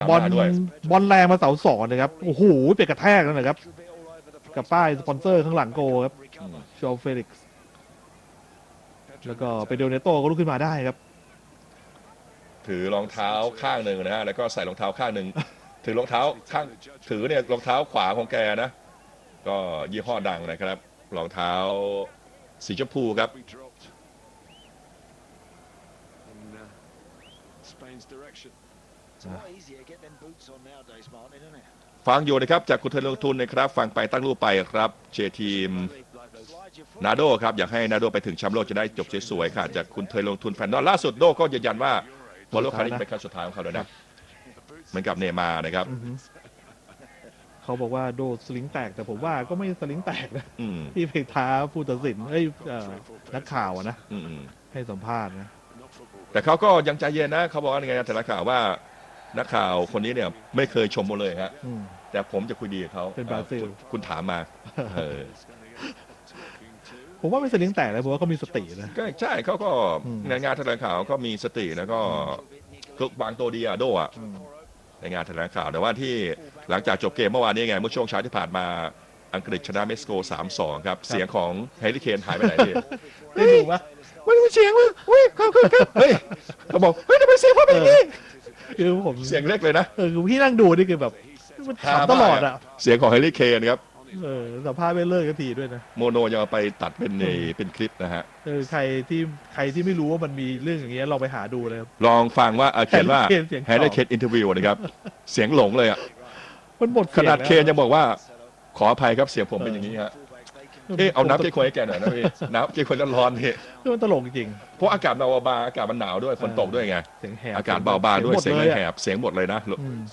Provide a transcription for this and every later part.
บอลแรงมาเสาสองนะครับโอ้โหเป็นกระแทกแล้วนะครับกับป้ายสปอนเซอร์ข้างหลังโกครับชอเฟลิกซ์แล้วก็เปโดเนโต้ก็ลุกขึ้นมาได้ครับถือรองเท้าข้างหนึ่งนะฮะแล้วก็ใส่รองเท้าข้างหนึ่งถือรองเท้าข้างถือเนี่ยรองเท้าขวาของแกนะก็ยี่ห้อดังนะครับรองเท้าสีชมพูครับฟังอยู่นะครับจากคุณเทนลงทุนนะครับฟังไปตั้งรูปไปครับเชียร์ทีมนาโดครับอยากให้นาโดไปถึงแชมป์โลกจะได้จบสวยๆค่ะจากคุณเทยลงทุนแฟนดอลล่าสุดโดก็ยืนยันว่าบอลโลกครั้งนี้เป็นครั้งสุดท้ายของเขาแล้วนะเหมือนกับเนย์มาร์นะครับเขาบอกว่าโดสลิงแตกแต่ผมว่าก็ไม่สลิงแตกนะที่เพท้าผู้ตัดสินนักข่าวนะให้สัมภาษณ์นะแต่เขาก็ยังใจเย็นนะเขาบอกว่าไงแต่นักข่าวว่านักข่าวคนนี้เนี่ยไม่เคยชมมาเลยฮะแต่ผมจะคุยดีกับเขาเป็นบราซิลคุณถามมาผมว่าไม่สลิงแตกเลยผมว่าเขามีสตินะก็ใช่เขาก็ในงานแถลงข่าวก็มีสติแล้วก็วางตัวดีอะโดอะในงานแถลงข่าวแต่ว่าที่หลังจากจบเกมเมื่อวานนี้ไงเมื่อช่วงเช้าที่ผ่านมาอังกฤษชนะเม็กซิโก 3-2 ครับเสียงของแฮร์รี่เคนหายไปไหนพี่ได้ดูปะมันเสียงว่าเฮ้ยเฮ้ยเขาบอกเฮ้ยทำไมเสียงพ่อเป็นอย่างนี้คือผมเสียงเล็กเลยนะคือพี่นั่งดูนี่คือแบบมันขำตลอดอะเสียงของแฮร์รี่เคนครับสัมภาษณ์ไม่เลิกกันทีด้วยนะโมโนยังไปตัดเป็นคลิปนะฮะใครที่ไม่รู้ว่ามันมีเรื่องอย่างเงี้ยลองไปหาดูเลยลองฟังว่าเขียนว่าแฮร์รี่เคนอินเทอร์วิวนะครับเสียงหลงเลยอ่ะมันหมดขนาดเคนยังบอกว่าขออภัยครับเสียงผมเป็นอย่างนี้ฮะเอาน้ำเก๊กฮวยให้แกหน่อยนะพี่น้ำเก๊กฮวยร้อนๆพี่มันตลกจริงเพราะอากาศเบาบางอากาศมันหนาวด้วยฝนตกด้วยไงอากาศเบาบางด้วยเสียงแหบเสียงหมดเลยนะ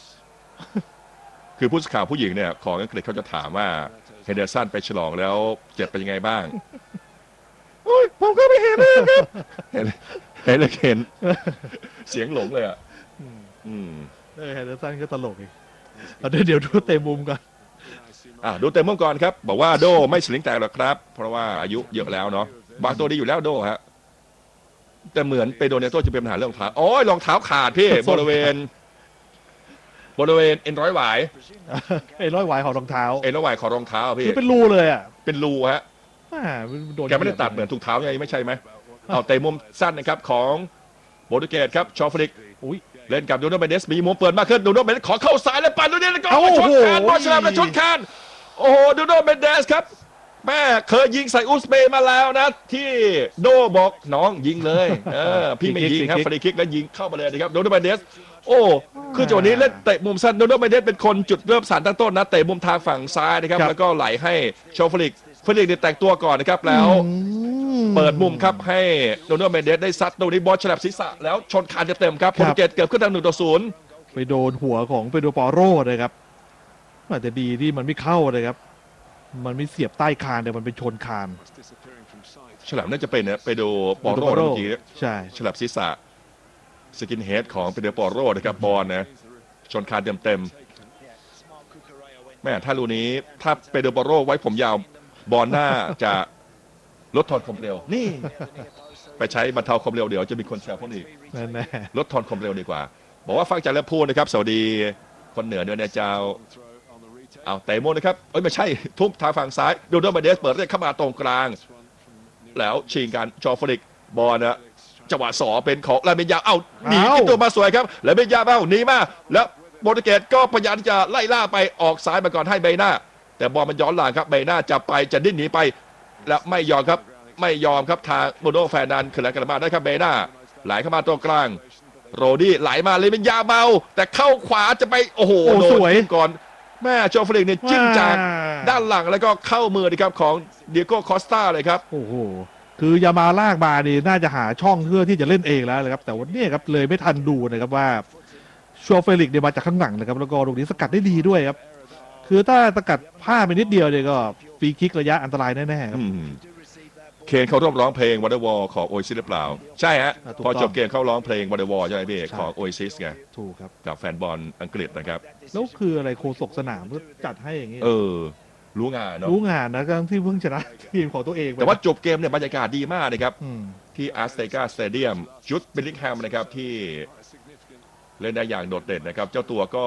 คือผู้สื่อข่าวผู้หญิงเนี่ยของอังกฤษเขาจะถามว่าเฮนเดอร์สันไปฉลองแล้วเจ็บเป็นยังไงบ้างโอ้ยผมก็ไม่เห็นเลยครับเห็นเสียงหลงเลยอ่ะเฮนเดอร์สันก็ตลกอีกเดี๋ยวดูเตะมุมกันดูเตะมุมก่อนครับบอกว่าโดไม่สลิงแตกหรอกครับเพราะว่าอายุเยอะแล้วเนาะบางตัวดีอยู่แล้วโดฮะแต่เหมือนเปโดเนโตจะเป็นปัญหาเรื่องรองเท้ารองเท้าขาดพี่บริเวณเอ็นร้อยหวายของรองเท้าเอ็นร้อยหวายของรองเท้าพี่เป็นรูเลยอ่ะเป็นรูฮะแกไม่ได้ตัดเหมือนถุงเท้าไงไม่ใช่ไหมเอาเตะมุมสั้นนะครับของโปรตุเกสครับชอฟริกเล่นกับดูโนเมเดสมีมุมเปิดมากขึ้นดูโนเมเดสขอเข้าสายแล้วปั่นดูนี่แล้วก็ชนคานบอลฉลามและชนคานโอ้โหดูโนเมเดสครับแม่เคยยิงใส่อุซเบย์มาแล้วนะที่โดบอกน้องยิงเลยพี่ไม่ยิงครับฟรีคิกแล้วยิงเข้ามาเลยนะครับดูโนเมเดสโอ้คือจังหวะนี้เล่นเตะมุมสั้นโดโนเมเดสเป็นคนจุดเริ่มสารตั้งต้นนะเตะมุมทางฝั่งซ้ายนะครับแล้วก็ไหลให้ชอฟริกเนี่ยแต่งตัวก่อนนะครับแล้วเปิดมุมครับให้โดโนเมเดสได้ซัดตรงนี้บอลฉลับศีรษะแล้วชนคานเต็มๆครับโปรตุเกสเกือบขึ้นทาง1-0 ไปโดนหัวของเปโดรปอโรเลยครับอาจจะดีที่มันไม่เข้าเลยครับมันไม่เสียบใต้คานแต่มันเป็นชนคานฉลับน่าจะเป็นไปโดปอโรเมื่อกี้ใช่ฉลับศีรษะสกินเฮดของเปโดรปอโรนะครับบอลนะชนคานเต็มแม่ถ้าลูนี้ถ้าเปโดรปอโรไว้ผมยาวบอลหน้าจะลดทอนความเร็วนี่ไปใช้บรรเทาความเร็วเดี๋ยวจะมีคนแซวพวกนี้ลดทอนความเร็วดีกว่าบอกว่าฟังจากแล้วพูดนะครับสวัสดีคนเหนือเนื้อเจ้าเอาเตะมุมนะครับไม่ใช่ทุบทางฝั่งซ้ายดูโดนเมเดสเปิดเรียกเข้ามาตรงกลางแล้วชิงกันจอฟริกบอลนะจังหวะสอเป็นของลาเมญยาหนีขึ้นตัวมาสวยครับลาเมญยาหนีมาแล้วโปรตุเกสก็พยายามจะไล่ล่าไปออกซ้ายมาก่อนให้เบน่าแต่บอลมันย้อนหลังครับเบน่าจะดิ้นหนีไปและไม่ยอมครับทางโมโนแฟนนันขึ้นแล้วกลับมาได้ครับเบน่าไหลเข้ามาตรงกลางโรดี้ไหลมาเลยเป็นยาเมาแต่เข้าขวาจะไปโอ้โหสวยก่อนแม่โจฟลิกเนี่ยจิ้มจากด้านหลังแล้วก็เข้ามือนะครับของเดียโก้คอสตาเลยครับโอ้โหคือยามาลากมานี่น่าจะหาช่องเพื่อที่จะเล่นเองแล้วนะครับแต่วันนี้ครับเลยไม่ทันดูนะครับว่าโจฟลิกเนี่ยมาจากข้างหลังนะครับแล้วก็ตรงนี้สกัดได้ดีด้วยครับคือถ้าสกัดพลาดไปนิดเดียวเนี่ยก็ฟรีคิกระยะอันตรายแน่ๆครับเคนเขาร้องเพลงวันเดอร์วอลของโอซิสหรือเปล่าใช่ฮะพอจบเกมเขาร้องเพลงวันเดอร์วอลใช่ไหมพี่ของโอซิสไงถูกครับกับแฟนบอลอังกฤษนะครับแล้วคืออะไรโฆษกสนามก็จัดให้อย่างนี้รู้งานเนาะรู้งานนะที่เพิ่งชนะทีมของตัวเองแต่ว่าจบเกมเนี่ยบรรยากาศดีมากนะครับที่อาร์สเตกาสเตเดียมจุดเบลลิงแฮมนะครับที่เล่นได้อย่างโดดเด่นนะครับ เจ้าตัวก็